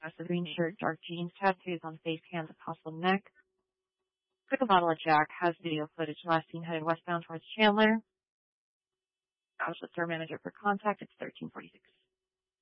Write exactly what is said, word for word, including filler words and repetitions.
has the green shirt, dark jeans, tattoos on face, hands across the neck. Took a bottle of Jack, has video footage last seen headed westbound towards Chandler. I was the store manager for contact. It's thirteen forty-six.